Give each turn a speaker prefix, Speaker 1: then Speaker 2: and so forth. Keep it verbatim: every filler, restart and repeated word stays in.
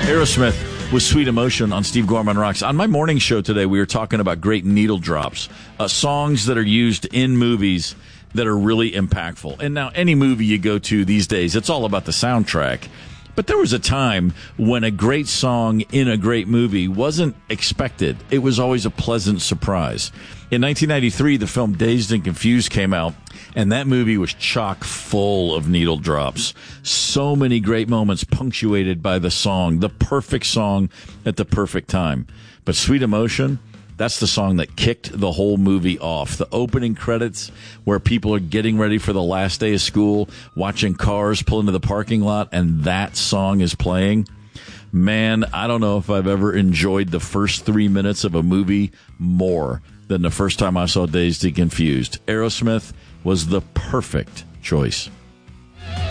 Speaker 1: Aerosmith with Sweet Emotion on Steve Gorman Rocks. On my morning show today, we were talking about great needle drops, uh, songs that are used in movies that are really impactful. And now any movie you go to these days, it's all about the soundtrack. But there was a time when a great song in a great movie wasn't expected. It was always a pleasant surprise. In nineteen ninety-three, the film Dazed and Confused came out, and that movie was chock full of needle drops. So many great moments punctuated by the song, the perfect song at the perfect time. But Sweet Emotion, that's the song that kicked the whole movie off. The opening credits where people are getting ready for the last day of school, watching cars pull into the parking lot, and that song is playing. Man, I don't know if I've ever enjoyed the first three minutes of a movie more than the first time I saw Dazed and Confused. Aerosmith was the perfect choice.